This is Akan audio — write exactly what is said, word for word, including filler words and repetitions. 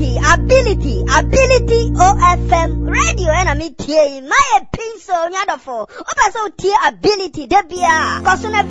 ability, ability, ability O F M radio and a me tie my pencil nyadofo. Opa so tie ability debia. Cause